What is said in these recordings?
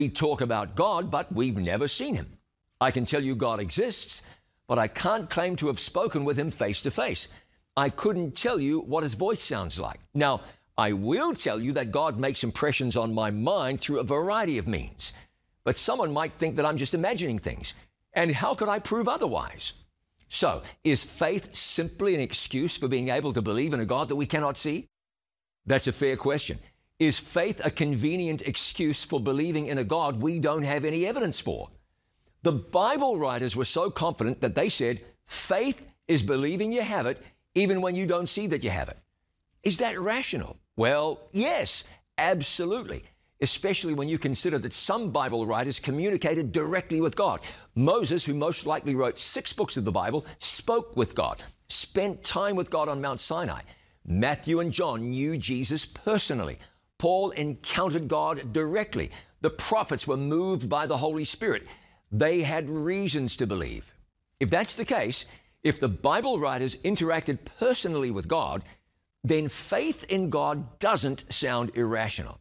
We talk about God, but we've never seen him. I can tell you God exists, but I can't claim to have spoken with him face to face. I couldn't tell you what his voice sounds like. Now, I will tell you that God makes impressions on my mind through a variety of means. But someone might think that I'm just imagining things. And how could I prove otherwise? So, is faith simply an excuse for being able to believe in a God that we cannot see? That's a fair question. Is faith a convenient excuse for believing in a God we don't have any evidence for? The Bible writers were so confident that they said, faith is believing you have it even when you don't see that you have it. Is that rational? Well, yes, absolutely. Especially when you consider that some Bible writers communicated directly with God. Moses, who most likely wrote 6 books of the Bible, spoke with God, spent time with God on Mount Sinai. Matthew and John knew Jesus personally. Paul encountered God directly. The prophets were moved by the Holy Spirit. They had reasons to believe. If that's the case, if the Bible writers interacted personally with God, then faith in God doesn't sound irrational.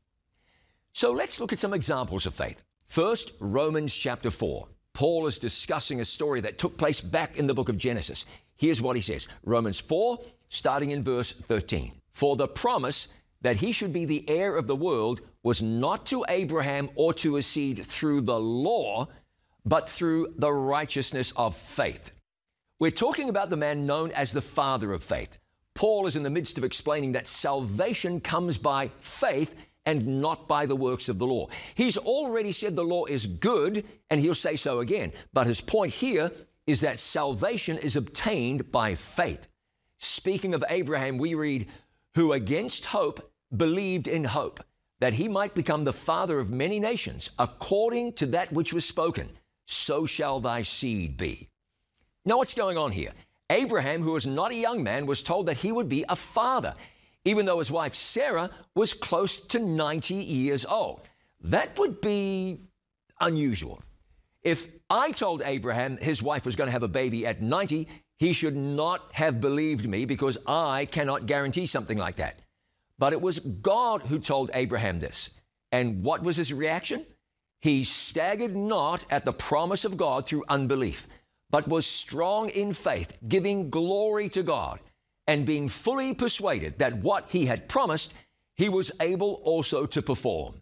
So let's look at some examples of faith. First, Romans chapter 4. Paul is discussing a story that took place back in the book of Genesis. Here's what he says. Romans 4, starting in verse 13. For the promise that he should be the heir of the world was not to Abraham or to his seed through the law, but through the righteousness of faith. We're talking about the man known as the father of faith. Paul is in the midst of explaining that salvation comes by faith and not by the works of the law. He's already said the law is good, and he'll say so again. But his point here is that salvation is obtained by faith. Speaking of Abraham, we read, who against hope believed in hope, that he might become the father of many nations, according to that which was spoken, so shall thy seed be. Now, what's going on here? Abraham, who was not a young man, was told that he would be a father, even though his wife Sarah was close to 90 years old. That would be unusual. If I told Abraham his wife was going to have a baby at 90, he should not have believed me because I cannot guarantee something like that. But it was God who told Abraham this. And what was his reaction? He staggered not at the promise of God through unbelief, but was strong in faith, giving glory to God, and being fully persuaded that what he had promised, he was able also to perform.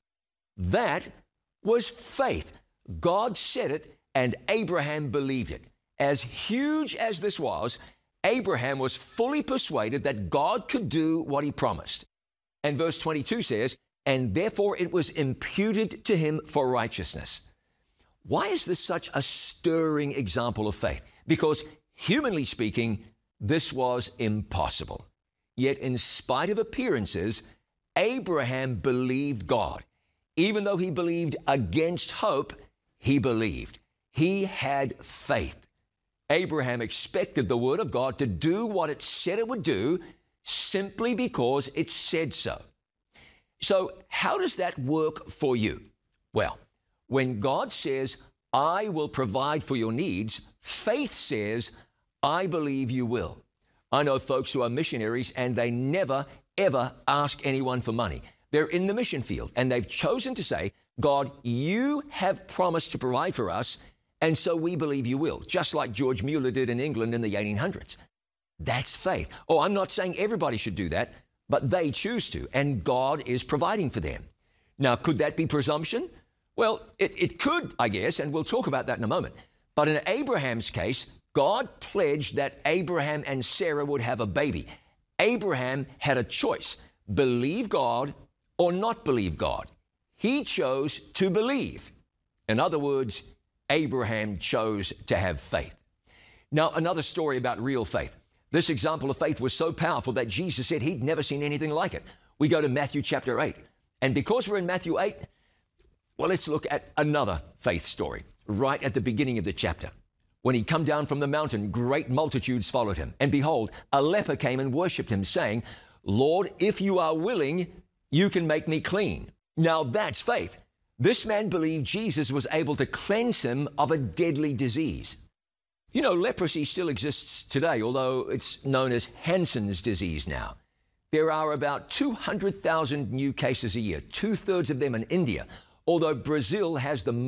That was faith. God said it, and Abraham believed it. As huge as this was, Abraham was fully persuaded that God could do what he promised. And verse 22 says, and therefore it was imputed to him for righteousness. Why is this such a stirring example of faith? Because humanly speaking, this was impossible. Yet in spite of appearances, Abraham believed God. Even though he believed against hope, he believed. He had faith. Abraham expected the word of God to do what it said it would do simply because it said so. So how does that work for you? Well, when God says, I will provide for your needs, faith says, I believe you will. I know folks who are missionaries and they never, ever ask anyone for money. They're in the mission field and they've chosen to say, God, you have promised to provide for us, and so we believe you will, just like George Mueller did in England in the 1800s. That's faith. Oh, I'm not saying everybody should do that, but they choose to, and God is providing for them. Now, could that be presumption? Well, it could, I guess, and we'll talk about that in a moment. But in Abraham's case, God pledged that Abraham and Sarah would have a baby. Abraham had a choice, believe God or not believe God. He chose to believe. In other words, Abraham chose to have faith. Now, another story about real faith. This example of faith was so powerful that Jesus said he'd never seen anything like it. We go to Matthew chapter 8. And because we're in Matthew 8, well, let's look at another faith story right at the beginning of the chapter. When he come down from the mountain, great multitudes followed him. And behold, a leper came and worshipped him, saying, Lord, if you are willing, you can make me clean. Now that's faith. This man believed Jesus was able to cleanse him of a deadly disease. You know, leprosy still exists today, although it's known as Hansen's disease now. There are about 200,000 new cases a year, 2/3 of them in India. although Brazil has the